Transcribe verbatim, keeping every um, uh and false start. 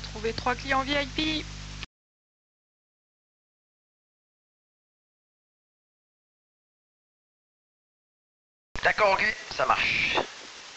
trouver trois clients V I P. D'accord, ok, ça marche.